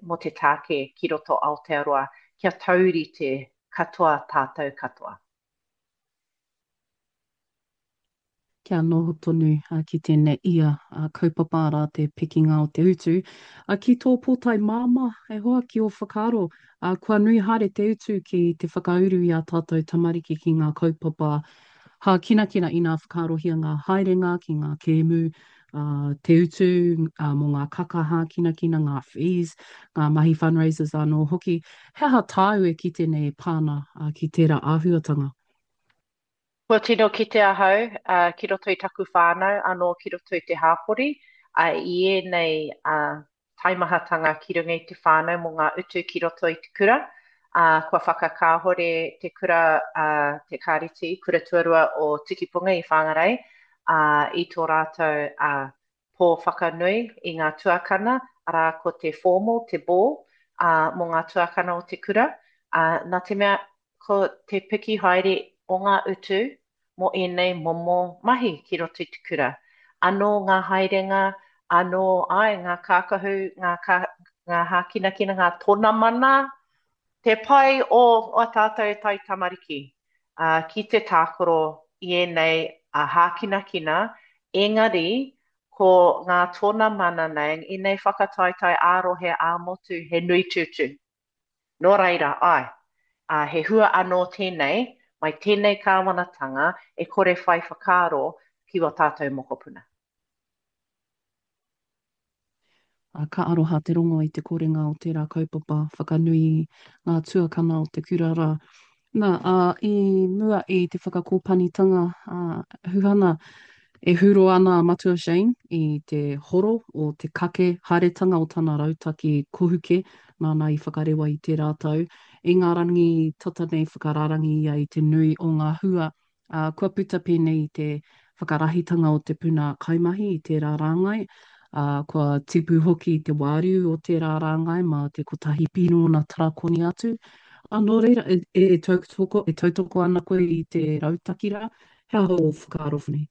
mo te tāke ki roto Aotearoa kia tauri te katoa tātou katoa. Kia noho tonu ki tēnei ia kaupapa rā te pekinga o te utu. Ki tō pōtai māma, e hoa ki o whakaaro, kua nui haere te utu ki te whakauru i a tātou tamariki ki ngā kaupapa. Kina kina i ngā whakaarohia ngā haerenga, ki ngā kēmu, te utu, mō ngā kakaha, kina kina ngā fees, ngā mahi fundraisers anō hoki. He aha tāu e ki tēnei pāna ki tērā āhuatanga? Kua tino ki te ahau, ki roto i taku whānau, anō ki roto i te hāpori, i ēnei taimahatanga ki runga i te whānau mō ngā utu ki roto i te kura. Kua whakakāhore te kura, te kāriti, kura tuarua o Tikipunga i Whangarei, i tō rātou pō whakanui i ngā tuakana, arā ko te formal, te bō, mō ngā tuakana o te kura. Nā te mea, ko te piki haere o ngā utu mo ēnei momo mahi ki roto i te kura. Anō ngā haerenga, anō ngā kākahu, ngā hākinakina, ngā tōna mana, te pai o tātou tai tamariki. Ki te tākoro i ēnei hākinakina, engari ko ngā tōna mana nei, i nei whakataitai ārohe āmotu he nui tūtū. Nō reira, he hua anō tēnei, mai tēnei kāwanatanga e kore whai whakaaro ki wa tātou mokopuna. Ka aroha te rongo i te korenga o tērā kaupapa, whakanui ngā tuakana o te kurara. I mua i te whakakōpanitanga, huhana e huro ana Matua Shane i te horo o te kake haeretanga o tana rautaki kohuke, nāna i whakarewa i te rātau. I ngā rangi tata nei whakararangi ia i te nui o ngā hua, kua puta pēnei i te whakarahitanga o te puna kaimahi i tērā rāngai, kua tipu hoki te wāriu o tērā rāngai ma te kotahi pino na tarakoni atu. Anō reira, tautoko ana koe i te rautakira, hea ho o whakaaro whani.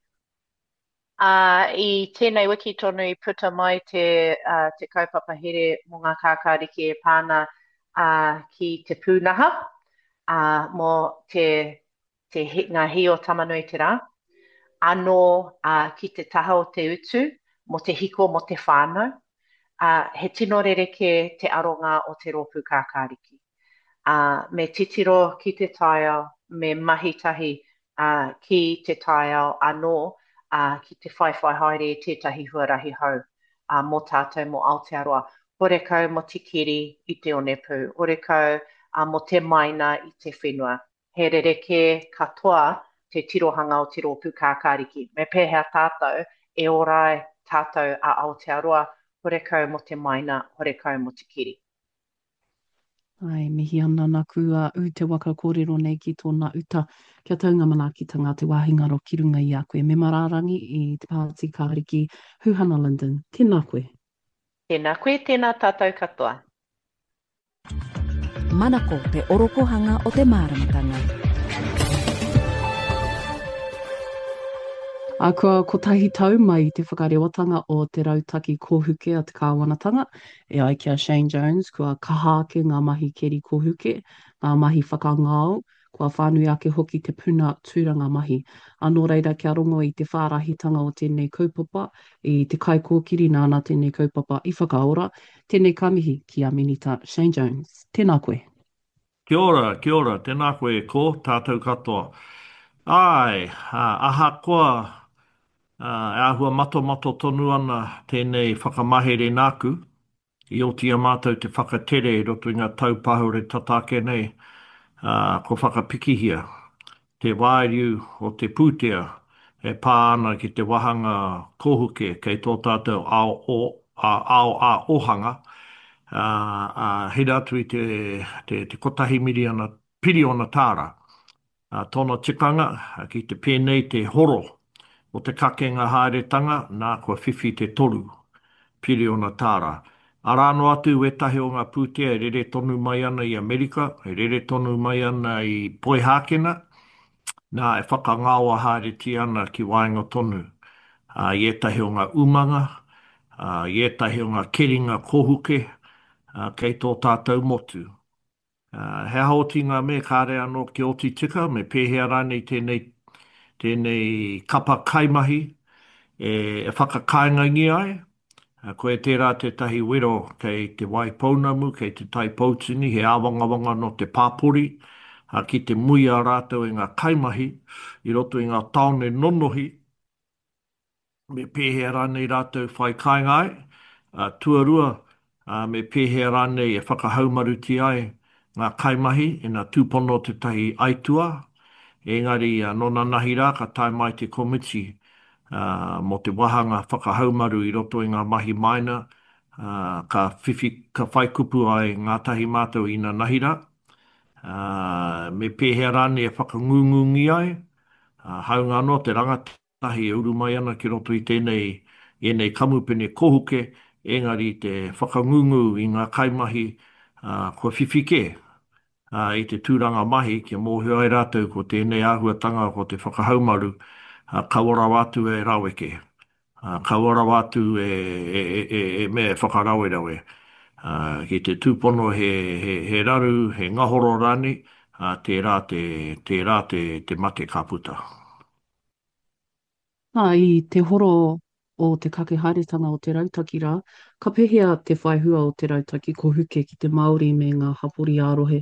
I tēnei wiki tonu i puta mai te kaupapa here mō ngā kākāriki e pāna ki te pūnaha, mō ngā hi o tamanui te rā, anō ki te taha o te utu, mo te hiko mo te whānau, he tino rereke te aronga o te rōpū kākāriki. Me titiro ki te taiao, me mahitahi ki te taiao anō, ki te whaiwhai haere i tētahi huarahi hau mō tātou mō Aotearoa. Hore kau mo te kiri i te onepu, hore kau mo te maina i te whenua. He rereke katoa te tirohanga o te rōpū kākāriki. Me pēhea tātou e orai tātou a Aotearoa, hore kau mo te maina, hore kau mo te kiri. Ai, mihi ana nā kua u te waka kōrero nei ki tōna uta. Kia taunga manaakitanga te wāhingaro ki runga i a koe. Me mararangi i te Pāti Kāriki Huhana London. Tēnā koe. Tēnā koe, tēnā tātou katoa. Manako te orokohanga o te māramatanga. Kua kotahi tau mai te whakarewatanga o te rautaki kōhuke a te kāwanatanga. E ai kia Shane Jones, kua kaha ake ngā mahi keri kōhuke, ngā mahi whakangao, kua whānui ake hoki te puna tūranga mahi. Anō reira kia rongo i te whārahitanga o tēnei kaupapa, i te kai kōkiri nāna tēnei kaupapa i whakaora, tēnei kamihi ki a minita Shane Jones. Tēnā koe. Kia ora, tēnā koe ko tātou katoa. Ai, ahakoa, ahua mato tonu ana tēnei whakamahere nāku, i o tia mātou te whakatere i roto i ngā taupahore tatake nei, ko whakapikihia. Te wāriu o te pūtea e pā ana ki te wahanga kōhuke kei tō tātou ao a ohanga, hira atu i te kotahi piri ona tāra. Tōna tikanga ki te pēnei te horo o te kakenga haeretanga, nā kua whiwhi te toru, piri ona tāra. Arāno atu e tahi o ngā pūtea e rere tonu mai ana i Amerika, e rere tonu mai ana i Poihākena, nā e whakangaua haereti ana ki Waenga tonu. I etahi o ngā umanga, i etahi o ngā keringa kōhuke, kei tō tātou motu. He haoti ngā me kāre anō ki oti tika, me pēhea rānei tēnei kapa kaimahi e whakakaingangi ai. Koe tērā te tahi wero kei te waipounamu, kei te tai poutini, he awangawanga no te pāpori, ki te muia rātou i ngā kaimahi, i roto i ngā taone nonohi, me pēhea rānei rātou whai kaingai, tuarua me pēhea rānei e whakahaumaruti ai ngā kaimahi, e ngā tūpono te tahi aitua, engari nona nahi rā ka tai mai te komiti mo te wahanga whakahaumaru i roto i ngā mahi maina, ka whai kupu ai ngā tahi mātou i ngā nahi rā, me pēhea rānei e whakangungungi ai, haunga no te rangatahi e uru mai ana ki roto i tēnei kamupene kohuke, engari te whakangungu i ngā kaimahi kua whiwhike i te tūranga mahi ki mōhio ai rātou ko tēnei āhuatanga ko te whakahaumaru kawara wātu e raweke. Kawara wātu e me whakarawe rawe. Ki te tūpono he raru, he ngahoro rani, tērā te mate ka puta. I te horo o te kake haeretanga o te rautaki rā, ka pehea te whaihua o te rautaki ko huke ki te Māori me ngā hapori ārohe.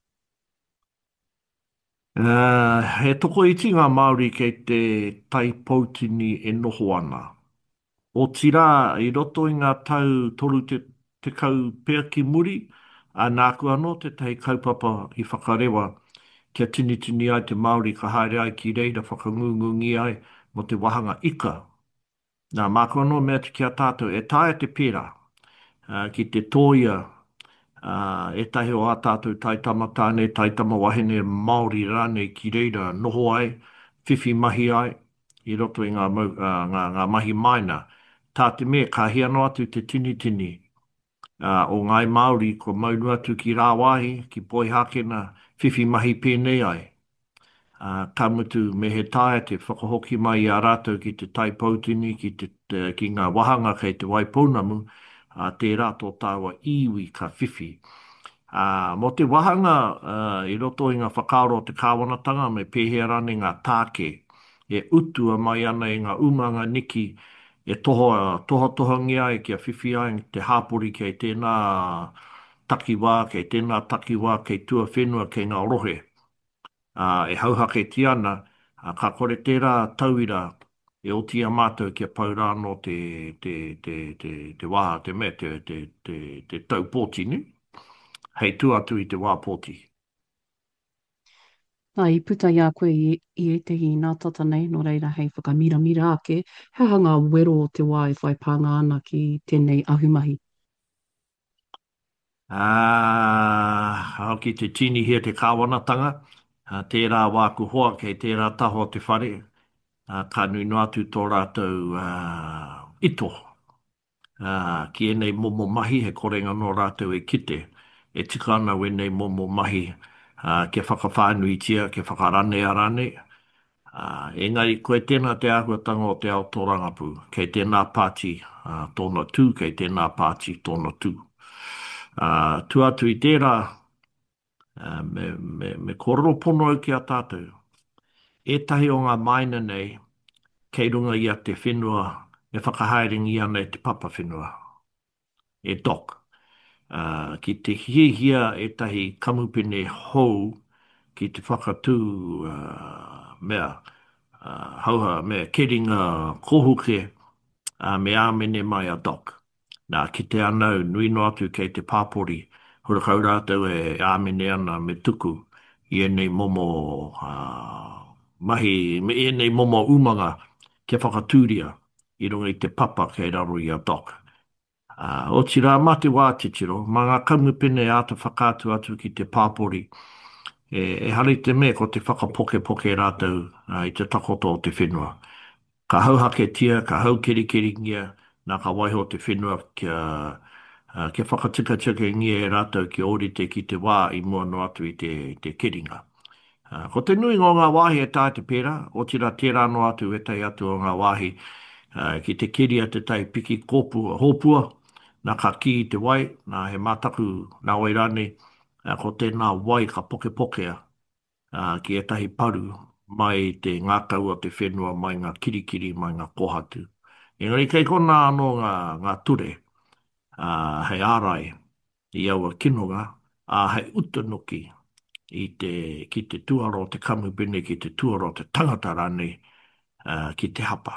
He toko iti ngā Māori kei te tai pautini e noho ana. O tira i roto i ngā tau toru te kau pēr ki muri, a nāku anō te tai kaupapa i whakarewa kia tini ai te Māori ka haere ai ki reira whakangungungi ai mo te wahanga ika. Nā māku anō mea te kia tātou e tae te pēra ki te tōia e tahi o a tātou taitama tāne, taitama wahine Māori rānei ki reira noho ai, whiwhi mahi ai, i roto i ngā mahi maina. Tā te mea ka hia no atu te tini o ngai Māori ko maunu atu ki rāwahi, ki poihakena, whiwhi mahi pēnei ai. Ka mutu me he tae te whakahoki mai i a rātou ki te taipautini, ki ngā wahanga kei te waipounamu, tērā tō tāua iwi ka whiwhi. Mo te wahanga i roto i ngā whakaaro te kāwanatanga me pēhea rane ngā tāke, e utua mai ana i ngā umanga niki, e toha ngia e kia whiwhi ai te hāpori kei tēnā takiwā, kei tēnā takiwā, kei tua whenua, kei ngā rohe. E hauhake ti ana, ka kore tērā tauira e o tia mātou kia paura no te wā, te me, te tau pōti, ni? Hei tu atu i te wā pōti. I puta i a koe i etehi nā tata nei, no reira hei whakamira ake, he hanga wero o te wā e whai pānga ana ki tēnei ahumahi. Ki te tini hia te kāwanatanga, tērā wāku hoa kei tērā taho te whare, ka nui no atu tō rātou ito. Ki e nei momo mahi, he korenga no rātou e kite, e tika ana we nei momo mahi, ke whakawhānui tia, ke whakarane a rane. Engari, koe tēnā te āhuatanga o te ao tō rangapu, kei tēnā pāti tōna tū, kei tēnā pāti tōna tū. Tu atu i tērā, me kororo pono au ki a tātou. E tahi o ngā maina nei, kei runga i a te whenua, e whakahaeringi ana e te papa whenua. E dok. Ki te hihia e tahi kamupene hou, ki te whakatū mea, hauha mea keringa kohuke, me āmene mai a dok. Nā, ki te anau, nui no atu kei te pāpori, hurakau rātou e āmene ana me tuku, i enei momo mahi, i enei momo umanga, ke whakatūria, i runga i te papa kei raro i a dok. O tira mate wā te tiro, ma ngā kamupene āta whakātu atu ki te pāpori, e hari te me ko te whakapoke rātou i te takoto o te whenua. Ka hauhake tia, ka hau keri ngia, nā ka waiho te whenua ke whakatika ngia e rātou ki orite ki te wā i mua no atu i te keringa. Ko te nui ngō ngā wāhi e tā te pēra, o tira tērā no atu e tai atu o ngā wāhi, ki te keria te tai piki kōpua, hōpua, nā ka ki i te wai, nā he mātaku nā wairane, ko tēnā wai ka poke pokea ki etahi paru mai te ngākau o te whenua, mai ngā kirikiri, mai ngā kohatu. Engari kei kona anō ngā ture, hei ārai i aua kinonga, hei utanuki ki te tuaro o te kamupene, ki te tuaro o te tangata rane, ki te hapa.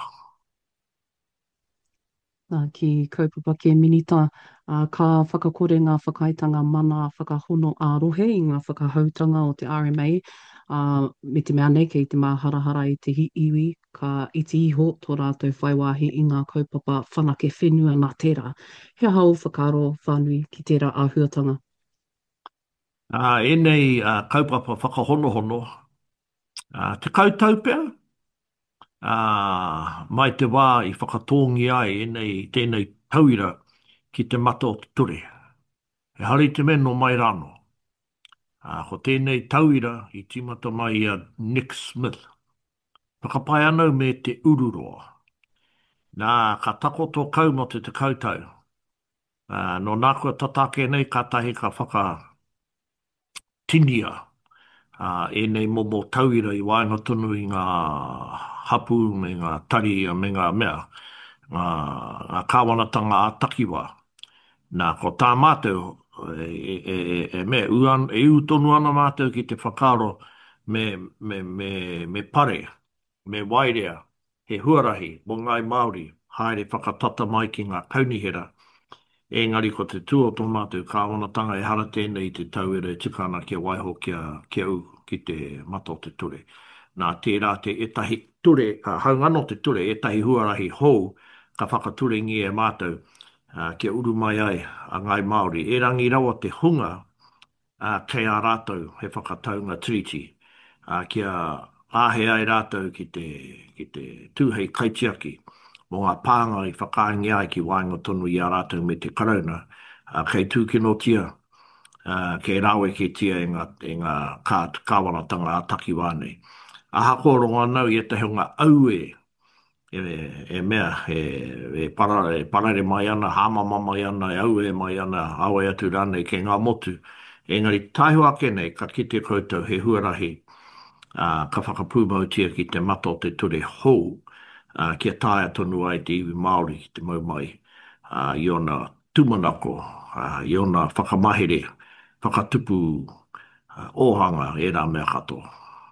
Ki kaupapa ke minita, ka whakakore ngā whakaitanga mana whakahono ārohe i ngā whakahautanga o te RMA, me te mea nei kei te māharahara i te iwi, ka iti iho tō rātou whaiwahi i ngā kaupapa whanake whenua nā tērā. Hea hau whakaro whānui ki tērā āhuatanga. E nei kaupapa whakahonohono, te kautau pea, mai te wā i whakatongi ai tēnei tauira ki te mata o te ture. He hari te meno mai rano. Ko tēnei tauira i timata mai a Nick Smith. Whakapai anau me te ururoa. Nā ka takoto kau mo te kautau. No nā kua tatake nei ka tahi ka whakatinia. E nei momo tauira i wainga tonu i ngā hapu me ngā tari me ngā mea. Ngā kāwanatanga a takiwa. Nā ko tā mātou mea tonu ana mātou ki te whakaro me pare, me wairea, he huarahi, mo ngai Māori, haere whakatata mai ki ngā kaunihera. Engari ko te tua tō mātou kāwanatanga e hara tēnei te tauira e tikana kia waiho kia u ki te mata o te ture. Nā tērā te etahi ture, haungano te ture, etahi huarahi hou, ka whakature ngi e mātou, kia uru mai ai a ngai Māori. E rangi rawa te hunga kei a rātou he whakataunga treaty. Kia āhe ai rātou ki te tūhei kaitiaki. Mo ngā pānga i whakaingi ai ki wainga tonu i a rātou me te karauna. Kei tūkinotia, kei rawe ki tia e ngā kāwanatanga a takiwānei. Aha kōrongo anau i te hunga aue mea, parare mai ana, hamama mai ana, aue mai ana, aue atu rane ke ngā motu. Engari tāihu ake nei, ka kite koutou he huarahi, ka whakapūmautia ki te mata o te ture hou, kia tāia tonu ai te iwi Māori ki te maumai, i ona tumanako, i ona whakamahere, whakatupu ohanga e rā mea katoa.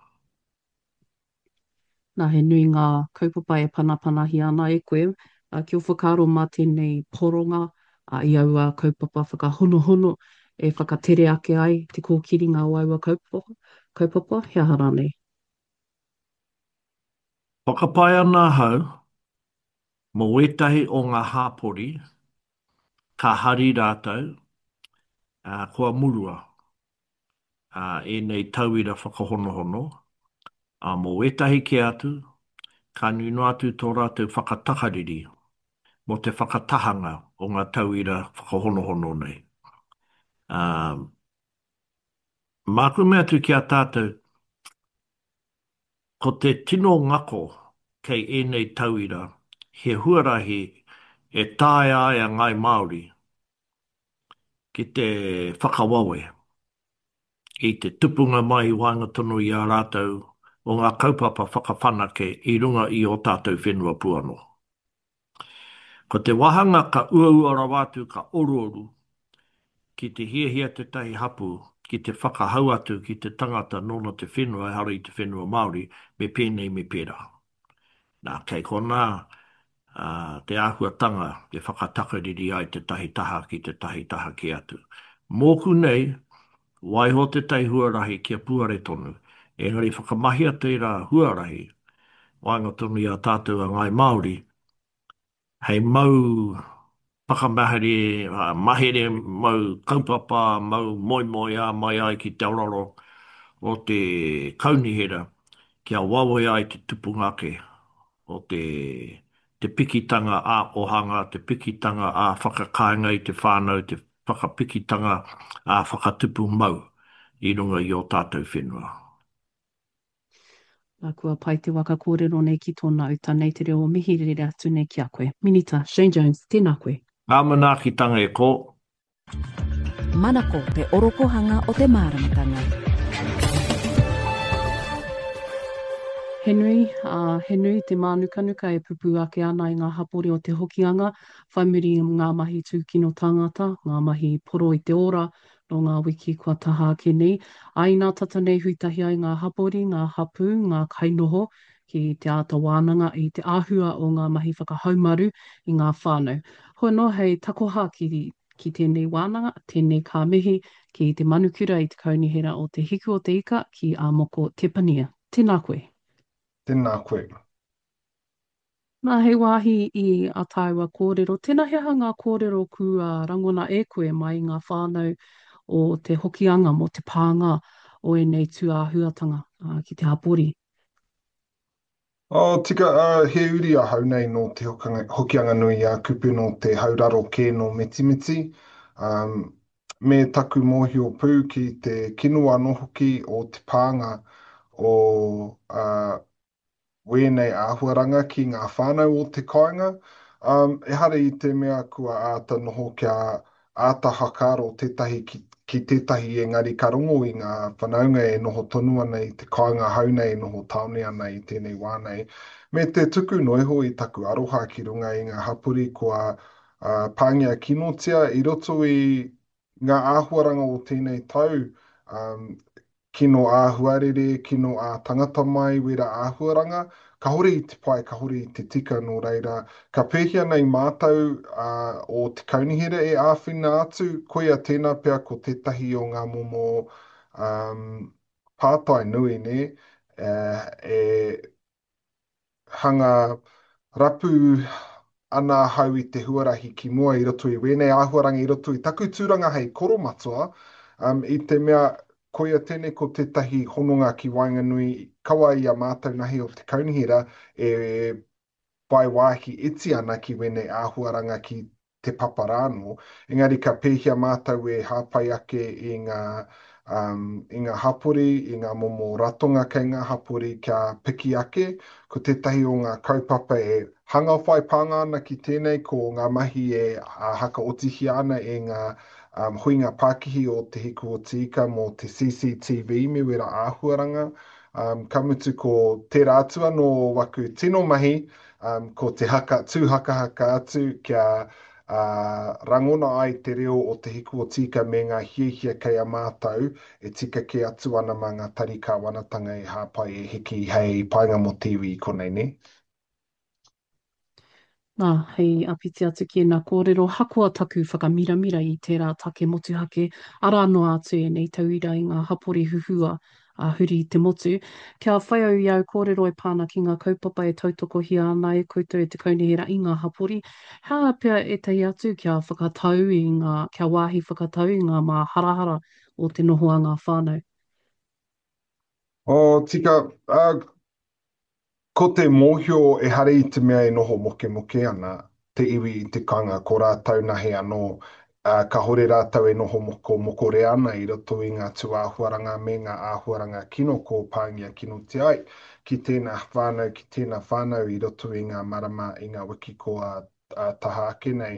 Nā he nui ngā kaupapa e panapanahi ana e koe, ki o whakaro mā tēnei poronga, i aua kaupapa whakahonohono, e whakatere ake ai te kōkiri ngā waua kaupapa, hea hara nei. Whakapai ana hau, mo wetahi o ngā hāpori, ka hari rātou, kua murua, e nei tauira whakahonohono, mo wetahi ke atu, ka nino atu tō rātou whakatakariri, mo te whakatahanga o ngā tauira whakahonohono nei. Māku mea tu ki a tātou, ko te tino ngako kei enei tauira, he huarahi e tāe ai a ngai Māori ki te whakawawe, i te tupunga mai wāinga tono i a rātou o ngā kaupapa whakawhanake i runga i o tātou whenua puano. Ko te wahanga ka ua rawatu ka oruoru, ki te hiahia te tahi hapu, ki te whakahau atu ki te tangata nona te whenua, hara i te whenua Māori, me pēnei me pērā. Nā kei kona te āhuatanga, te whakatakariri ai te tahi taha ki te tahi taha ki atu. Mōku nei, waiho te tahi huarahi kia puare tonu, engari whakamahia te rā huarahi, wainga tonu i a tātou a ngai Māori, hei mau whakamahiri, mahere mau kaupapa, mau moi a mai ai ki te auraro o te kaunihera, kia wawe ai te tupungake o te pikitanga a ohanga, te pikitanga a whakakainga i te whānau, te whakapikitanga a whakatupu mau i runga i o tātou whenua. Kua pai te waka kōrero nei ki tōna uta nei te reo mihi rere atu nei ki a koe. Minita, Shane Jones, tēnā koe. Ngā manaaki tanga e ko. Manako te orokohanga o te māramatanga. He nui te mānukanuka e pupu ake ana i ngā hapori o te hokianga, whai muri i ngā mahi tūkino tangata, ngā mahi poro i te ora, no ngā wiki kua taha ake nei. Aina tata nei huitahi ai ngā hapori, ngā hapu, ngā kainoho, ki te ata wānanga i te āhua o ngā mahi whakahaumaru i ngā whānau. Hoa no hei takoha ki tēnei wānanga, tēnei kā mihi, ki te manukura i te kaunihera o te hiku o te ika ki a moko te pania. Tēnā koe. Tēnā koe. Nā hei wāhi i a tāua kōrero. Tēnā hea ngā kōrero kua rangona e koe mai ngā whānau o te hokianga mo te pānga o e nei tū āhuatanga ki te hapori. Tika, he uri a hau nei no te hokianga nui a kupu no te hauraro kē no metimiti. Me taku mōhio pū ki te kinua no hoki o te pānga o wēnei āhuaranga ki ngā whānau o te kāinga. Ehara i te mea kua āta noho kia āta hakaro tētahi ki tētahi engari ka rongo i ngā whanaunga e noho tonu ana i te kāinga haunei e noho taone ana i tēnei wānei. Me te tuku noiho i taku aroha ki runga i ngā hapuri kua pāngia kinotia i roto i ngā āhuaranga o tēnei tau. Kino āhuarere, kino ā tangata mai, wera āhuaranga, ka hore i te pai, ka hore i te tika no reira. Ka pēhia nei mātou o te kaunihera e āwhina atu, koe a tēnā pea ko tētahi o ngā momo pātai nui, ne? E hanga rapu ana hau i te huarahi ki mua i roto i wēnei āhuaranga i roto i taku tūranga hei koromatua, i te mea koia tēnei ko tētahi hononga ki Wainganui, kawa i a mātou nahi o te kaunihera e pai wāhi iti ana ki wene āhuaranga ki te paparāno. Engari ka pēhia mātou e hāpai ake i ngā hapori, i ngā momo ratonga kei ngā hapori kia piki ake, ko tētahi o ngā kaupapa e hanga whai pānga ana ki tēnei, ko ngā mahi e haka otihi ana e ngā huinga Pākihi o te hiku o tika mo te CCTV me wera āhuaranga. Ka mutu ko te rātua no waku tino mahi, ko te tūhakahaka atu kia rangona ai te reo o te hiku o tika me ngā hiehia kei a mātou e tika ke atu ana ma ngā tarika wanatanga e hāpai e hiki hei painga mo tiwi i konei ne. Nā, hei apiti atu ki nā kōrero hakoa taku whakamiramira i tērā take motuhake ara no atu e nei tauira i ngā hapori huhua a huri i te motu. Kia whai au iau kōrero e pāna ki ngā kaupapa e tautoko hia ana e koutou e te kaunihera i ngā hapori. Hea pia e tei atu kia whakatau kia wāhi whakatau i ngā mā harahara o te noho a ngā whānau. Tika, ko te mōhio e hare i te mea e noho moke moke ana, te iwi i te kanga, ko rātau nahi anō, ka hore rātau e noho moko re ana i roto i ngā tū āhuaranga me ngā āhuaranga kino ko pāngia kino te ai, ki tēnā whānau i roto i ngā marama i ngā wiki ko taha ake nei.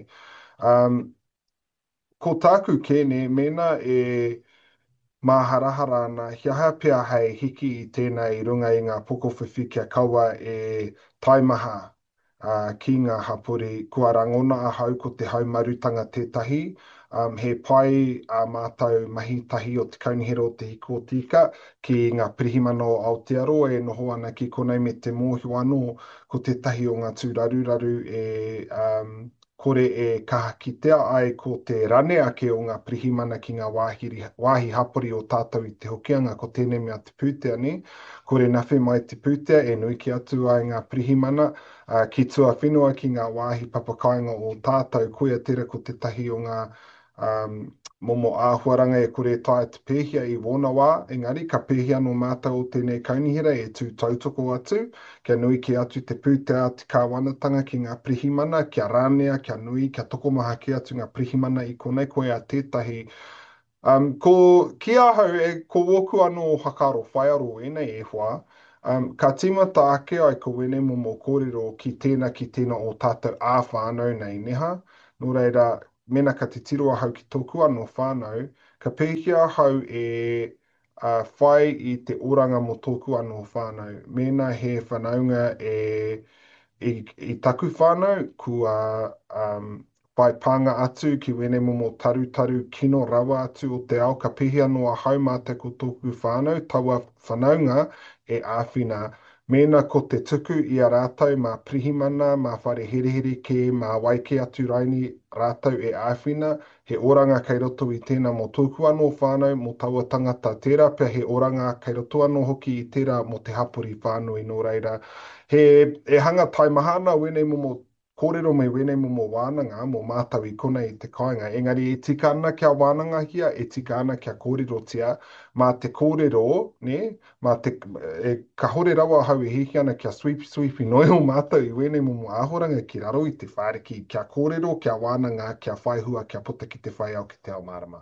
Ko tāku kēne, mena e māharahara ana, hiaha pia hei hiki i tēnei runga i ngā pokowhiwhi kia kaua e taimaha ki ngā hapori, kua rangona a hau ko te haumarutanga tētahi, he pai a mātou mahitahi o te kaunihera o te hiko o tika, ki ngā pirihimano o Aotearoa e noho ana ki konei me te mōhio anō, ko tētahi o ngā tūraruraru e kore e kaha kitea ai ko te rane ake o ngā pirihimana ki ngā wāhi hapori o tātou i te hokianga ko tēnei mea te pūtea ni. Kore nawhi mai te pūtea e nui ki atu ai ngā pirihimana ki tua whenua ki ngā wāhi papakainga o tātou koia tera ko te tahi o ngā momo āhuaranga e kore tae te pēhia i wona wā, engari ka pēhia no mātou o tēnei kaunihera e tū tautoko atu, kia nui ki atu te pūtea te kāwanatanga ki ngā prihimana, kia rānea, kia nui, kia tokomaha ki atu ngā prihimana i konei koe a tētahi. Ki ahau e ko woku anō hakaro whaiaro enei e hua, ka timata ake ai ko wene momo kōrero ki tēnā o tātou āwhānau nei neha, Nō reira, mena ka te tiro ahau ki tōku anō whānau, ka pēhia ahau whai i te oranga mo tōku anō whānau. Mena he whanaunga i taku whānau, kua whai pānga atu ki wene momo taru kino rawa atu o te ao, ka pēhia noa hau mā te ko tōku whānau, taua whanaunga e āwhina. Mēnā ko te tuku i a rātou mā prihimana, mā whare herehere ke, mā waike atu raini rātou e āwhina, he oranga kei roto i tēnā mo tōku anō whānau, mo taua tangata tērā, pia he oranga kei roto anō hoki i tērā mo te hapuri whānui nō reira. E hanga tai mahana wene momo kōrero me wene momo wānanga mo mātau i kona i te kāinga. Engari e tika ana kia wānanga hia, e tika ana kia kōrero tia, mā te kōrero, ne, ka hore rawa hau e hiki ana kia sweepy noi o mātau i wene momo āhoranga ki raro i te whāreki, kia kōrero, kia wānanga, kia whaihua, kia puta ki te whai au ki te ao marama.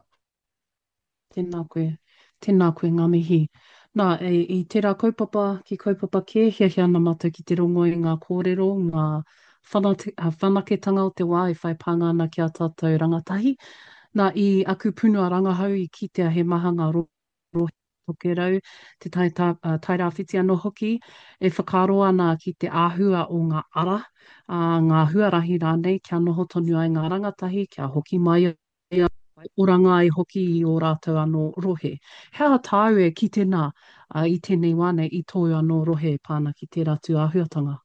Tēnā koe ngā mihi. Nā, i tērā kaupapa ki kaupapa ke, hia ana mata ki te rongo i ngā kōrero, ngā whanaketanga o te wā e whai pānga ana ki a tātou rangatahi. Nā, i aku punua rangahau i kitea he maha ngā rohe toke rau, te tairāwhiti anō hoki, e whakaro ana ki te āhua o ngā ara, ngā huarahi rānei, kia noho tonu ai ngā rangatahi, kia hoki mai oranga ai hoki i o rātou anō rohe. Hea tāu e ki tēnā i tēnei wane i tōu anō rohe pāna ki tērā tū āhuatanga.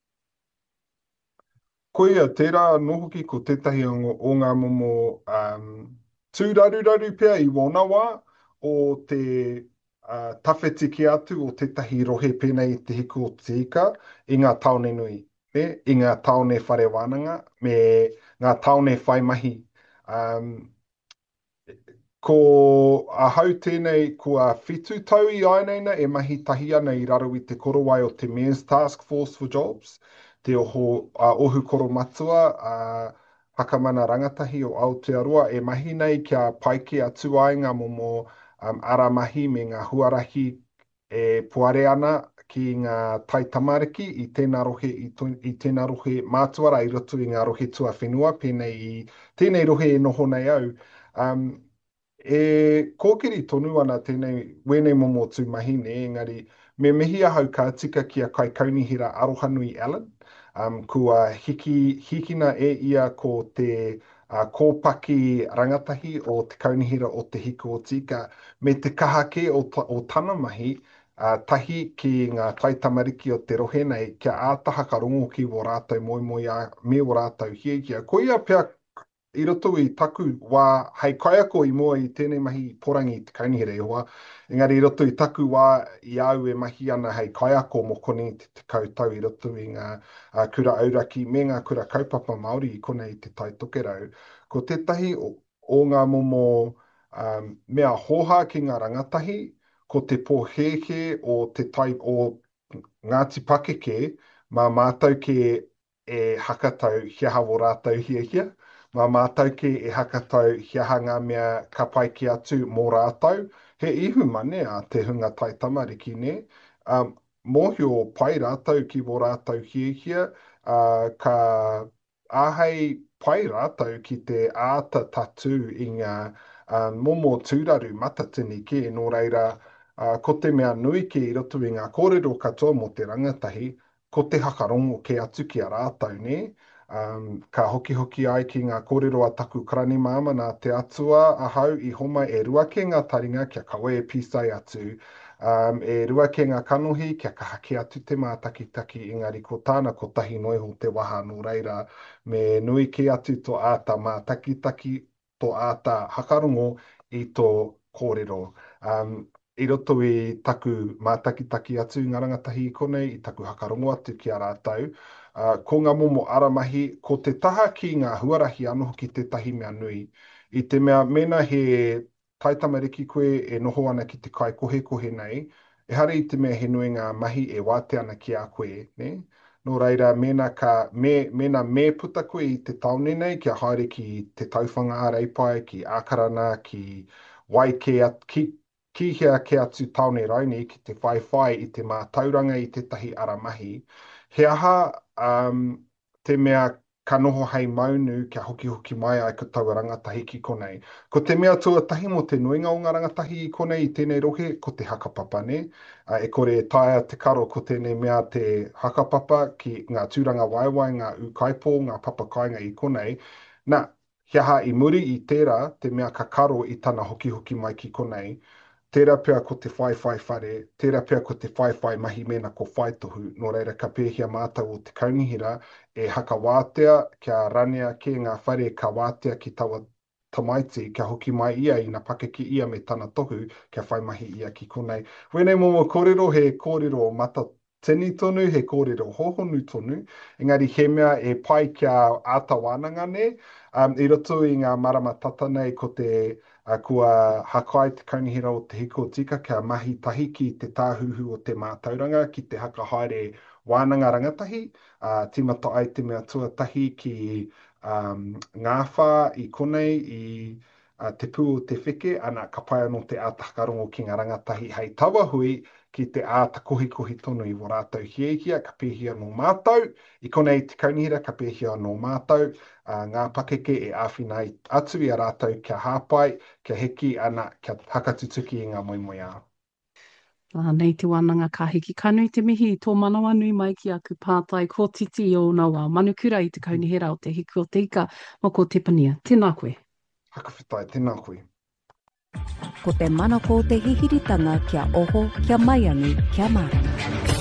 Koia, tērā nohoki ko tētahi o ngā momo tūraruraru pia i wānawa o te tawhetiki atu o tētahi rohe pēnei te hiku o te ika i ngā taone nui, i ngā taone whare wānanga me ngā taone whai mahi. Ko a hau tēnei kua whitu tau i ainaina e mahi tahi ana i raro i te korowai o te Men's Task Force for Jobs, te ohu koro matua, hakamana rangatahi o Aotearoa, e mahi nei kia paike atu ai ngā momo aramahi me ngā huarahi e puare ana ki ngā tai tamariki i tēnā rohe mātuara i roto i ngā rohe tua whenua, pēnei i tēnei rohe e noho nei au. E kōkiri tonu ana tēnei wene momo tū mahi ne, engari me mihi ahau ka tika kia kai kaunihira Arohanui Allen, kua hikina e ia ko te kōpaki rangatahi o te kaunihira o te hiku o tika, me te kahake o tana mahi, tahi ki ngā taitamariki o te rohe nei, kia ātaha ka rongo ki o rātou moi me o rātou hiehia. Ko ia pia i roto i taku wā hei kaiako i mua i tēnei mahi porangi i te kaunihira e hoa. Engari i roto i taku wā i au e mahi ana hei kaiako mo kone te kautau i roto i ngā kura auraki me ngā kura kaupapa Māori i kone i te tai toke rau. Ko tētahi o ngā momo mea hoha ki ngā rangatahi, ko te pōhehe o te tai o Ngāti Pakeke, mā mātou ke e hakatau hiaha o rātou hiahia. Mā mātou ke e hakatau hiaha ngā mea ka pai ki atu mō rātou. He ihu mane a te hunga tai tamariki ne. Mōhio pai rātou ki mō rātou hiehia, ka āhei pai rātou ki te āta tatu i ngā momo tūraru matatini ke nō reira, ko te mea nui ke i roto i ngā kōrero katoa mo te rangatahi, ko te hakarongo ke atu ki a rātou ne. Ka hoki ai ki ngā kōrero a taku karani māma nā te atua a hau i homa e rua ke ngā taringa kia kawe e pīsai atu, e rua ke ngā kanohi kia kahake atu te mātakitaki engari ko tāna ko tahi noiho te waha nō reira me nui ke atu to āta mātakitaki to āta hakarongo i tō kōrero. I roto i taku mātakitaki atu ngā rangatahi i konei, i taku hakarongo atu ki a rātou, ko ngā momo aramahi, ko te taha ki ngā huarahi anoho ki te tahi mea nui. I te mea mena he taitamariki koe e noho ana ki te kai kohe nei, e hare i te mea he nui ngā mahi e wāte ana ki a koe, ne? Nō reira, mena me puta koe i te taone nei, kia haere ki te tauwhanga a reipai, ki ākarana, ki wai ki hea ke atu taone raini, ki te whai i te mātauranga i te tahi aramahi. He aha te mea ka noho hei maunu kia hoki hoki mai ai ka taua rangatahi ki konei. Ko te mea tuatahi mo te nuinga o ngā rangatahi i konei i tēnei rohe, ko te hakapapa ne. E kore e taia te karo ko tēnei mea te hakapapa ki ngā tūranga waiwai, ngā ukaipo, ngā papakainga i konei. Nā, hiaha i muri i tērā te mea ka karo i tana hoki hoki mai ki konei. Tērā pia ko te whai whare, tērā pia ko te whai mahi mena ko whai tohu, nō reira ka pēhia mātou o te kaunihira e haka wātea kia ranea ke ngā whare ka wātea ki taua tamaiti kia hoki mai ia i na pakeki ia me tana tohu kia whai mahi ia ki konei. Wēnei momo kōrero he kōrero mata tini tonu, he kōrero hohonu tonu, engari he mea e pai kia āta wānanga ne, i roto i ngā marama tata nei ko te kua hakai te kaunihira o te hiko tika kia mahi tahi ki te tāhuhu o te mātauranga ki te haka haere wānanga rangatahi, timata ai te mea tuatahi ki ngā whā i konei i te pū o te whike, ana ka pai anō te ātakarongo ki ngā rangatahi hei tawa hui ki te āta kohi tonu i wā rātou hiehia, ka pēhia no mātou, i konei te kaunihira ka pēhia no mātou, ngā pakeke e āwhina atu i a rātou kia hāpai, kia heki ana, kia hakatutuki i ngā moimoi ā. Nei te wānanga ka hiki kanui te mihi tō manawa nui mai ki aku pātai ko titi o nā wā manukura i te kaunihera o te hiku o te ika mo ko te pania. Tēnā koe. Hakawhitai, tēnā koe. Ko te manako te hihiritanga kia oho, kia maiangi, kia marama.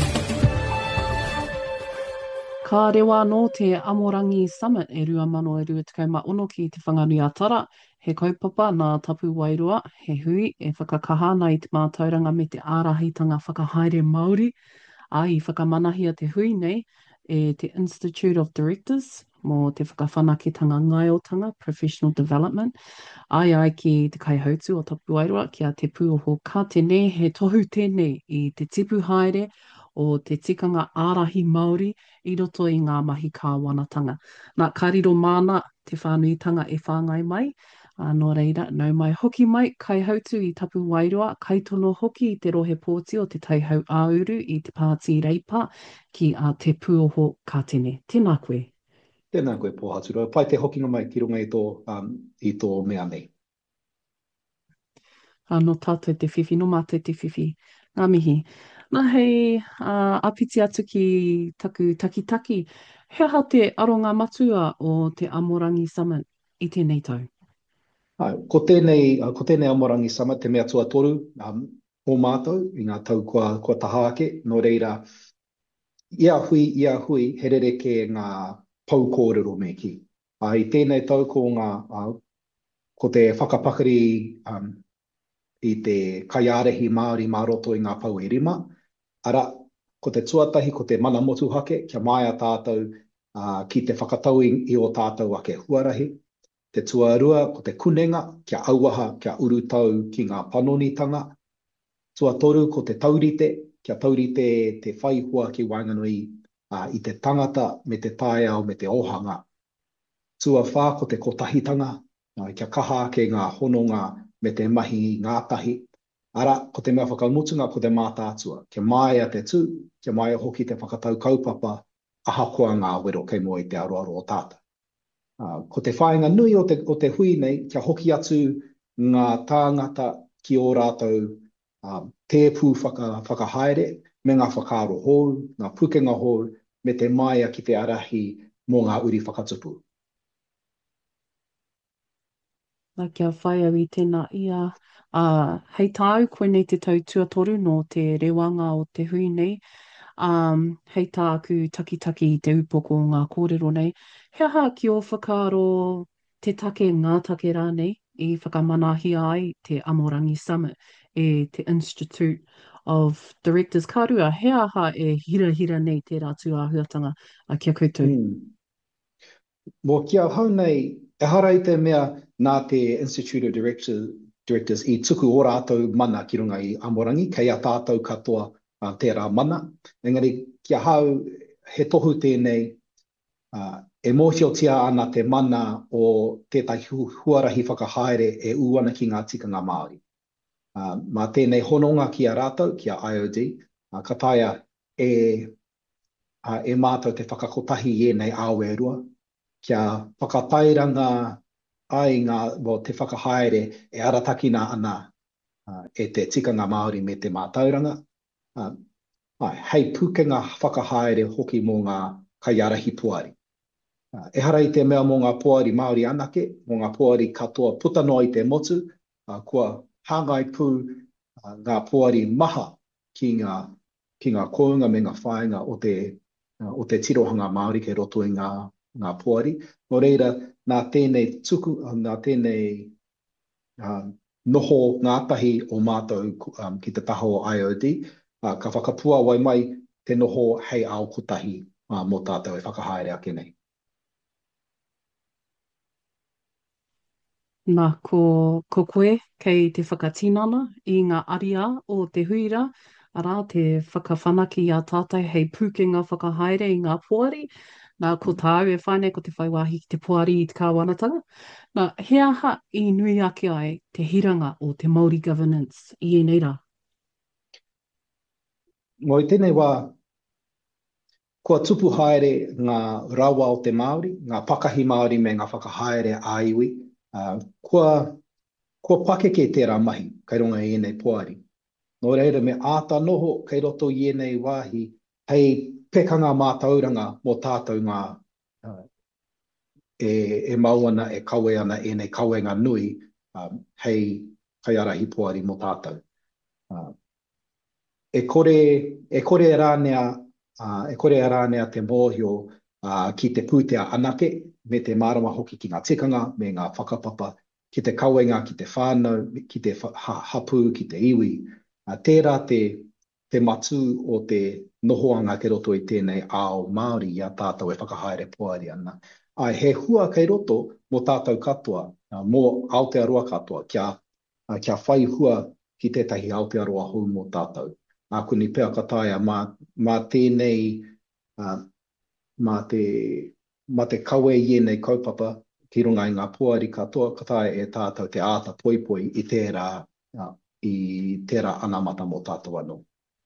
Ka rewa no te Amorangi Summit e 2026 ki te whanganui a Tara. He kaupapa nā tapu wairua, he hui, e whakakahana i te mātauranga me te ārahitanga whakahaere Māori. I whakamanahia te hui nei, e te Institute of Directors, mō te whakawhanaketanga ngaiotanga, Professional Development. Ai ki te kaihautu o tapu wairua, kia te pūoho ka tēnei, he tohu tēnei i te tipu haere, o te tikanga ārahi Māori i roto i ngā mahi kāwanatanga. Nā kariro māna te whānuitanga e whāngai mai, nō reira, nau mai hoki mai, kai hautu i tapu wairua, kai tono hoki i te rohe pōti o te taihau āuru i te pāti reipa ki te pūoho ka tēnei. Tēnā koe. Tēnā koe pōhatura. Pai te hokinga mai ki runga i tō mea nei. No tātou te whiwhi, no mātou te whiwhi. Ngā mihi. Nā hei apiti atu ki taku taki-taki, hea te aronga matua o te Amorangi Summit i tēnei tau? Ko tēnei Amorangi Summit, te mea tuatoru o mātou, i ngā tau kua taha ake, no reira, ia hui, herereke ngā pau kōrero me ki. I tēnei tau ko te whakapakari i te kaiarehi Māori mā roto i ngā pau e rima. Ara, ko te tuatahi, ko te mana motu hake, kia mai a tātou ki te whakatau i o tātou ake huarahi. Te tuarua, ko te kunenga, kia auaha, kia urutau ki ngā panonitanga. Tuatoru, ko te taurite, kia taurite te whaihua ki Wainganui i te tangata me te tāiao me te ohanga. Tuawha, ko te kotahitanga, kia kaha ke ngā hononga me te mahi ngātahi. Ara, ko te mea whakamutunga ko te mātātua. Kia mai a te tū, kia mai a hoki te whakatau kaupapa, ahakoa ngā wero kei mua i te aroaro o tāta. Ko te whainga nui o te hui nei, kia hoki atu ngā tāngata ki o rātou tēpū whakahaere, me ngā whakaaro hou, ngā pukenga hou, me te maia ki te arahi mō ngā uri whakatupu. Nā kia whai au i tēnā ia. Hei tāu, koe nei te tau tuatoru no te rewanga o te hui nei. Hei tā aku taki-taki i te upoko o ngā kōrero nei. Hea ki o whakaaro te take ngā take rā nei i whakamanahia ai te Amorangi Summit e te Institute of Directors. Ka rua, hea e hira nei tērā tū āhuatanga kia koutou. Mō kia hau nei, e hara i te mea nā te Institute of Directors i tuku o rātou mana ki runga i Amorangi, kei a tātou katoa tērā mana. Engari, kia hau he tohu tēnei, e mōhiotia ana te mana o tētahi huarahi whakahaere e uana ki ngā tikanga Māori. Mā tēnei hononga ki a rātou, ki a IOD, ka taia e mātou te whakakotahi i nei āwe rua. kia whakatairanga ai te whakahaere e aratakina ana e te tikanga Māori me te mātauranga. Hei pukenga whakahaere hoki mō ngā kaiarahi puari. E hara i te mea mō ngā puari Māori anake, mō ngā puari katoa puta noa i te motu, kua hāngai pū ngā puari maha ki ngā kounga me ngā whāinga o te tirohanga Māori ke roto i ngā puari. Nō reira, nā tēnei noho ngātahi o mātou ki te taho o IOD, ka whakapua wai mai te noho hei ao kutahi mō tātou e whakahaere ake nei. Nā, ko koe kei te whakatinana i ngā aria o te huira, arā te whakawhanaki a tātai hei pūkenga whakahaere i ngā puari. Nā, ko tāu e whainei ko te whaiwahi ki te puari i te kāwanatanga. Nā, he aha i nui ake ai te hiranga o te Māori governance i nei rā? Ngoi tēnei wā, kua tupu haere ngā rawa o te Māori, ngā pakahi Māori me ngā whakahaere a iwi, kua pakeke tērā mahi, kai runga i enei puari. Nō reira me āta noho kei roto i enei wāhi, hei pekanga mātauranga mō tātou ngā e mauana e kawe ana enei kawenga nui hei kaiarahi puari mō tātou. E kore rānea te mōhio ki te pūtea anake me te marama hoki ki ngā tikanga me ngā whakapapa ki te kawenga, ki te whānau, ki te hapū, ki te iwi. Tērā te matu o te nohoanga ke roto i tēnei ao Māori i a tātou e whakahaere puari ana. Ai he hua kei roto mō tātou katoa, mō Aotearoa katoa, kia whai hua ki tētahi Aotearoa hou mō tātou. Kuni pēa kataia mā tēnei, mā te kawe i enei kaupapa ki runga i ngā puari katoa kataia e tātou te āta poipoi i tērā anamata mō tātou anō.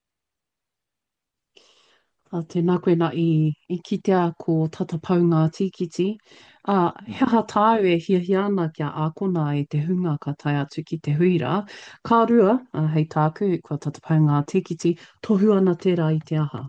Tēnā koe nā i kitea ko tatapau ngā tīkiti. He aha tāu e hiahiana kia ākona i te hunga ka tai atu ki te huira. Kā rua, hei tāku, kua tatapau ngā tīkiti, tohu ana tērā i te aha.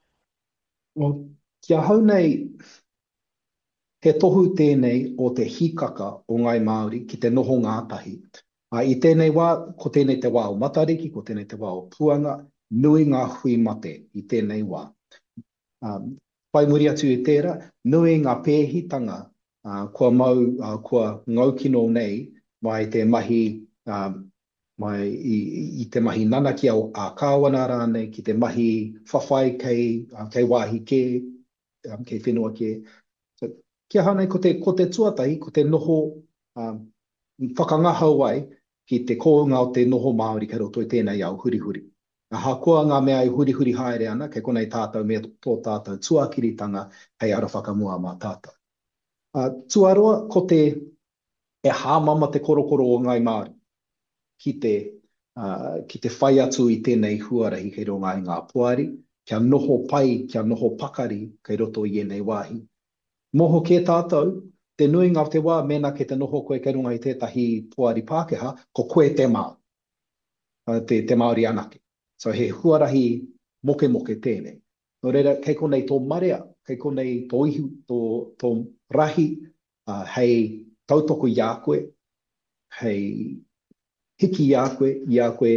Kia hau nei, he tohu tēnei o te hikaka o ngai Māori ki te noho ngātahi. I tēnei wā, ko tēnei te wā o Matariki, ko tēnei te wā o Puanga, nui ngā hui mate i tēnei wā. Pai muri atu i tērā, nui ngā pēhitanga kua ngau kino nei mai te mahi i te mahi nanaki a kāwana rānei, ki te mahi whawhai kei wāhi kei whenua ke. Kia hanei ko te tuatahi, ko te noho whakangahau ai ki te kounga o te noho Māori kei roto i tēnei au hurihuri. Hakoa ngā mea i hurihuri haere ana, kei konei tātou me tō tātou tuakiritanga hei ara whakamua mā tātou. Tuaroa, ko te e hāmama te korokoro o ngai Māori ki te whai atu i tēnei huarahi kei ronga i ngā puari, kia noho pai, kia noho pakari kei roto i enei wāhi. Moho ke tātou, te nui ngā te wā mena ke te noho koe kei runga i tētahi puari Pākehā, ko koe te Māo, te Māori anake. So he huarahi moke tēnei. Nō reira, kei konei tō marea, kei konei tō ihu, tō rahi, hei tautoko i a koe, hei hiki i a koe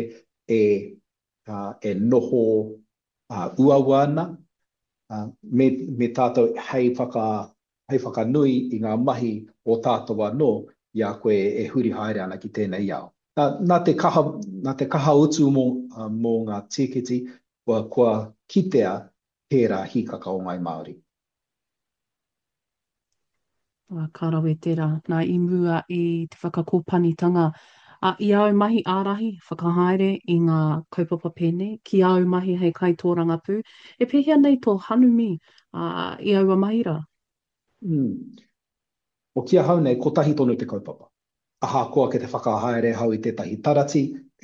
e noho uawana, me tātou hei whakanui i ngā mahi o tātou anō, i a koe e huri haere ana ki tēnei ao. Nā te kaha utu mō ngā tīkiti, kua kitea tērā hikaka o ngai Māori. Ka rawe tērā, nā i mua i te whakakōpanitanga. I au mahi ārahi, whakahaere i ngā kaupapa pēnei, ki au mahi hei kaitōranga pū, e pēhea nei tō hanumi i aua mahi rā. O kia hau nei, ko tahi tonu te kaupapa. Aha koa ke te whakahaere hau i tētahi tarati,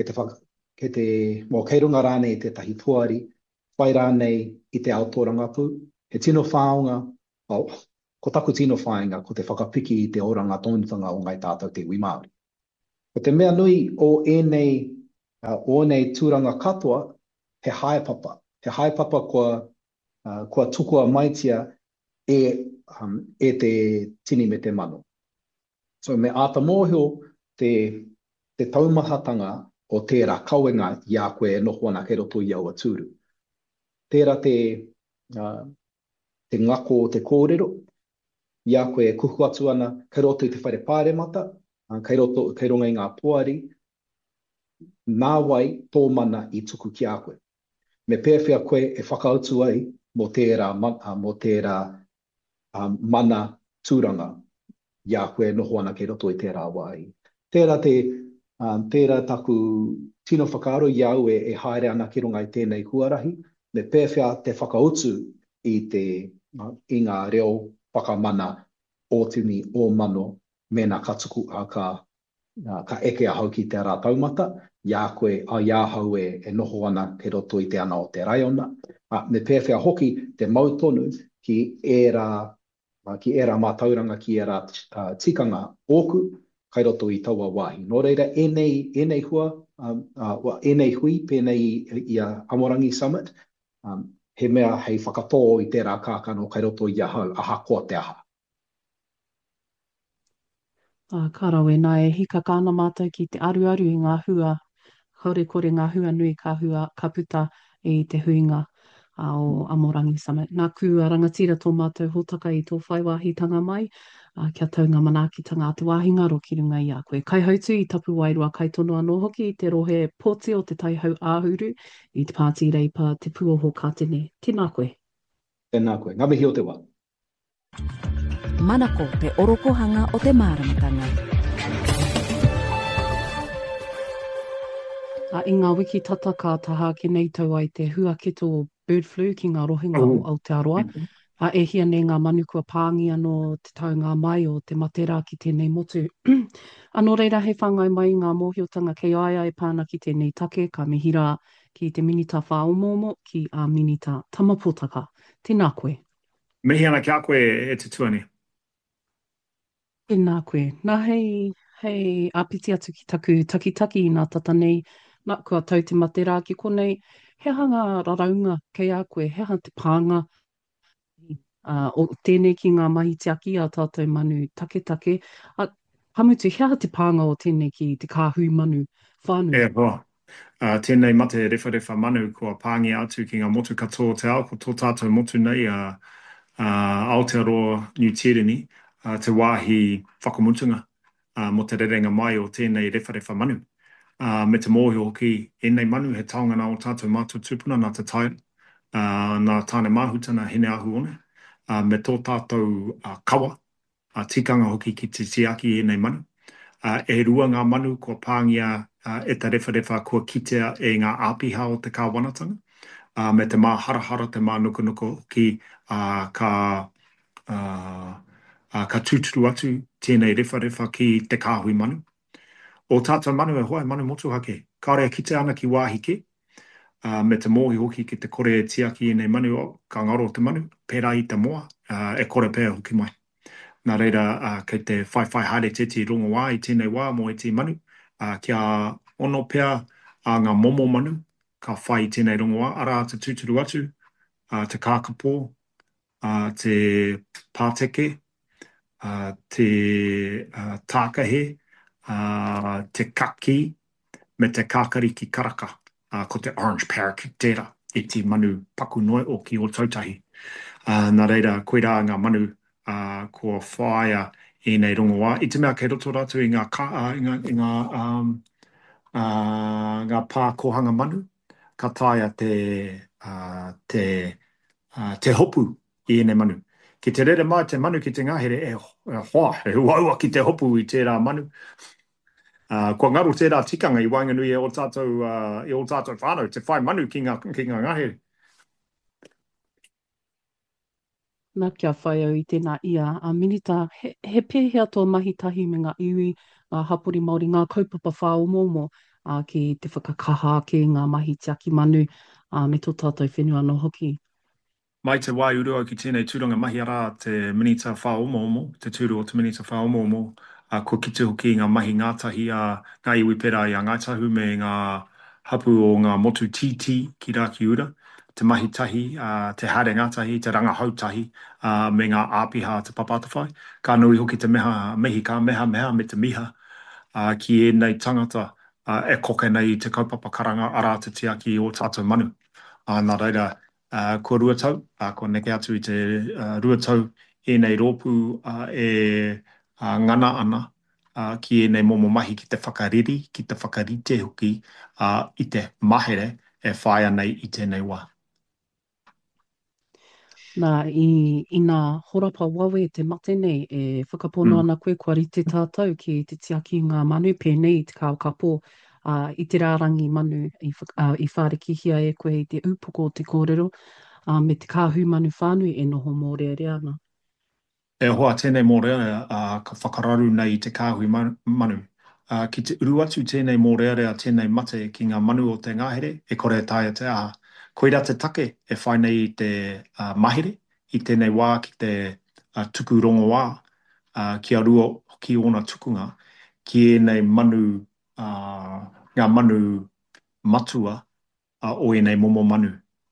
mō kei runga rānei i tētahi puari, whai rānei i te aotoranga pū, he tino whāonga, ko taku tino whaenga ko te whakapiki i te oranga tonutanga o ngai tātou te iwi Māori. Ko te mea nui o nei tūranga katoa, he haepapa. He haepapa kua tukua maitia e te tini me te mano. So me ata mōhio te taumahatanga o tērā kauenga i a koe e noho ana kei roto i aua tūru. Tērā te ngako o te kōrero, i a koe e kuhu atu ana kei roto i te whaire pāremata, kei ronga i ngā poari, nā wai tō mana i tuku ki a koe. Me pēwhia koe e whakautu ai mo tērā mana tūranga i a koe noho ana kei roto i tērā wai. Tērā taku tino whakaaro i au e haere ana ki runga i tēnei huarahi, me pēwhia te whakautu i ngā reo whakamana o tini o mano me nā katuku ka eke a hau ki te ara taumata, ia koe a ia hau e noho ana kei roto i te ana o te raiona. Me pēwhia hoki te mautonu ki era mātauranga ki era tikanga oku, kai roto i taua wāhi. Nō reira, enei hui pēnei i a Amorangi Summit, he mea hei whakatō i tērā kākano kai roto i a hau, aha koa te aha. Ka rawe, nā e hika kāna mātou ki te aruaru i ngā hua, haure kore ngā hua nui ka puta i te huinga o Amorangi Summit. Nā ku rangatira tō mātou hōtaka i tō whaiwāhitanga mai, kia taunga manaakitanga a te wāhinga ro ki runga i a koe. Kai hautu i tapu wairua kai tono anō hoki i te rohe pōti o te taihau āhuru i te pāti reipa te puoho ka tene. Tēnā koe. Tēnā koe. Ngā mihi o te wā. Manako te orokohanga o te māramatanga. I ngā wiki tata ka taha ke nei tau ai te huaketo bird flu ki ngā rohinga o Aotearoa. E hia nei ngā manu kua pāngi anō te taunga mai o te matera ki tēnei motu. Anō reira he whangai mai ngā mōhiotanga kei aia e pāna ki tēnei take ka mihira ki te minita whaomomo ki a minita tamapotaka. Tēnā koe. Mihi ana kia koe e te tuani. Tēnā koe. Nā hei apiti atu ki taku takitaki i ngā tata nei, nā kua tau te matera ki konei, he hanga raraunga kei a koe, he hanga te pānga o tēnei ki ngā mahi te aki a tātou manu take. Hamutu, he te pānga o tēnei ki te kāhui manu whānui. E hoa. Tēnei mate rewha manu kua pāngi atu ki ngā motu katoa te ao, ko tō tātou motu nei Aotearoa New Tirini, te wāhi whakamutunga mo te rerenga mai o tēnei rewha manu. Me te mōhio hoki, enei manu he taongana o tātou mātou tūpuna nā te taira, nā tāne māhutana hene ahu one, me tō tātou kawa, tikanga hoki ki te tiaki enei manu. E rua ngā manu kua pāngia e ta rewha kua kitea e ngā āpiha o te kāwanatanga, me te mā harahara, te mā nuku ki ka tūturu atu tēnei rewha ki te kāhui manu. O tātou manu e hoa, manu motu hake. Kāre kite ana ki wāhi ke, me te mōhi hoki ki te kore e tiaki nei manu, ka ngaro te manu, pērā i te moa, e kore pēr hoki mai. Nā reira, kei te whai haere teti rongo wā i tēnei wā mo e te manu, kia ono pēr a ngā momo manu, ka whai i tēnei rongo wā, ara te tūturu atu, te kākapō, te pāteke, te tākahe, te kaki, me te kākari ki karaka, ko te orange parrot ki tērā, i te manu paku noe o ki o tautahi. Nā reira, koe rā ngā manu kua whaia i nei rongo wā. I te mea kei roto ratu i ngā pākohanga manu, ka taia te hopu i nei manu. Ki te rere mai te manu ki te ngahere e hoa, e huaua ki te hopu i tērā manu. Kua ngaru tērā tikanga i Wainganui e o tātou whānau, te whai manu ki ngā ngahere. Nā kia whai au i tēnā ia, a minita, he pēhea tō mahitahi me ngā iwi, ngā hapori Māori, ngā kaupapa whaomomo ki te whakakaha ki ngā mahi te aki manu me tō tātou whenua no hoki. Mai te wai urua ki tēnei tūranga mahi ara te minita whaomo omo, te tūru o te minita whaomo omo, ko ki te hoki ngā mahi ngātahi a ngā iwi pera i a Ngaitahu me ngā hapu o ngā motu titi ki Raki Ura, te mahi tahi, te haere ngātahi, te ranga hautahi, me ngā āpiha te papatawhai. Ka nui hoki te meha, mehi ka meha meha me te miha ki e nei tangata e koke nei te kaupapa karanga ara te tiaki o tātou manu. Nā reira, ko ruatau, ko neke atu i te ruatau e nei rōpū ngana ana ki e nei momo mahi ki te whakariri, ki te whakarite hoki i te mahere e whaia nei i tēnei wā. Nā, i ngā horapa wawe te mate nei, e whakapono ana koe kua rite tātou ki te tiaki ngā manu pēnei te kaupapa i te rārangi manu i whārekihia e koe i te upoko o te kōrero me te kāhu manu whānui e noho mō rea rea ana. E hoa tēnei mō rea ka whakararu nei i te kāhui manu. Ki te uru atu tēnei mō rea rea tēnei mate ki ngā manu o te ngāhere, e kore tāia te aha. Koira te take e whai nei i te mahere, i tēnei wā ki te tuku rongo wā, ki a rua ki ona tukunga, ki e nei manu, ngā manu matua o e nei momo manu.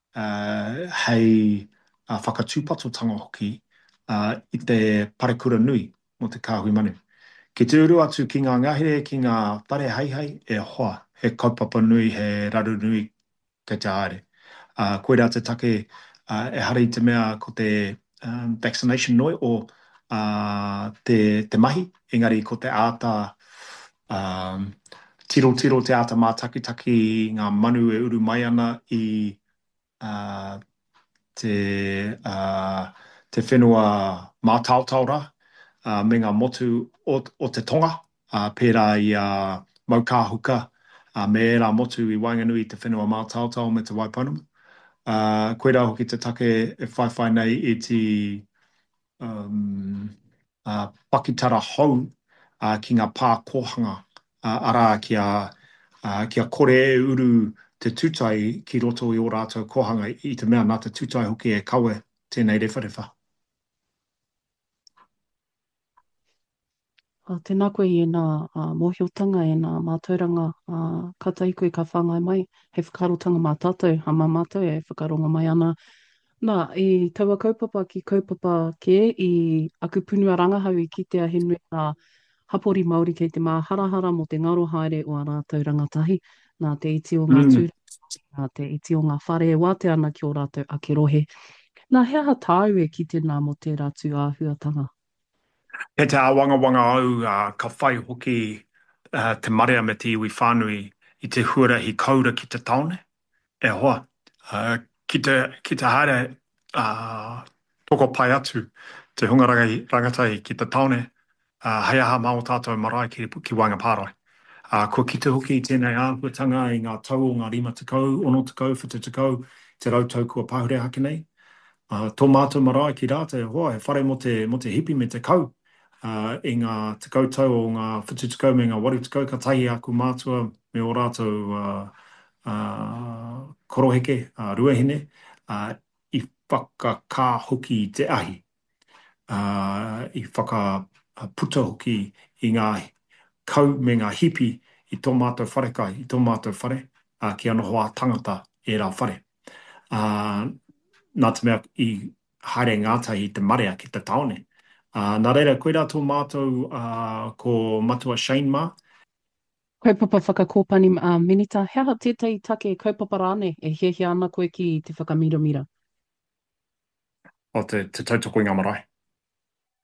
Hei whakatūpatotanga hoki i te parekura nui mo te kāhui manu. Ki te uru atu ki ngā ngahere, ki ngā tare haihai, e hoa, he kaupapa nui, he raru nui kei te aere. Koera te take e hara i te mea ko te vaccination noi o te mahi, engari ko te āta tiro te āta mā taki ngā manu e uru mai ana i te whenua mātautaura me ngā motu o te tonga, pērā i Maukāhuka, me rā motu i Wainganui te whenua mātautau me te Waiponamu. Koera hoki te take e whai nei i te pakitara hou ki ngā pā kohanga ara kia kore e uru te tūtai ki roto i o rātou kohanga i te mea nā te tūtai hoki e kawe tēnei rewharewha. Tēnā koe i nā mōhiotanga e nā mātauranga kata i koe ka whāngai mai, he whakarotanga mā tātou, ha mā mātou e whakaronga mai ana. Nā, i taua kaupapa ki kaupapa ke, i aku punua rangahau i kitea he nui a hapori Māori kei te māharahara mo te ngaro haere o a rātou rangatahi, nā te iti o ngā tūra, nā te iti o ngā whare e wāte ana ki o rātou ake rohe. Nā, he aha tāu e ki tēnā mo te rātu āhuatanga? He te awanga au ka whai hoki te marea me te iwi whānui i te huarahi kaura ki te taone. E hoa, ki te haere toko pai atu te hunga rangatai ki te taone, hei aha mao tātou marae ki wanga pārai. Ko ki te hoki i tēnei āhuatanga i ngā tau o ngā 5 tekau, 6 tekau, 7 tekau, te rautau kua pahure hake nei. Tō mātou marae ki rātou, hoa, he whare mo te hipi me te kau. I ngā tekau tau o ngā 7 tekau me ngā 8 tekau, ka tahi aku mātua me o rātou koroheke, ruahine, i whakakā hoki i te ahi. I whakaputa hoki i ngā kau me ngā hipi i tō mātou wharekai, i tō mātou whare, ki ana hoa tangata e rā whare. Nā te mea i haere ngātai i te marea ki te taone. Nā reira, koe rā tō mātou ko matua Shane Ma. Kaupapa whakakōpani minita, hea tētai take kaupapa rāne e hehia ana koe ki te whakamiramira? O te tautoko i ngā marae.